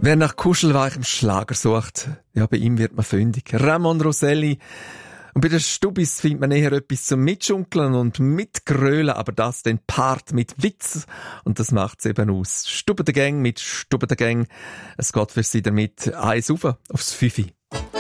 Wer nach kuschelweichem Schlager sucht, ja, bei ihm wird man fündig. Ramon Roselli. Und bei den Stubis findet man eher etwas zum Mitschunkeln und Mitgrölen, aber das den Part mit Witz. Und das macht's eben aus. Stube der Gang mit Stube der Gang. Es geht für sie damit eins rauf aufs Fünfi.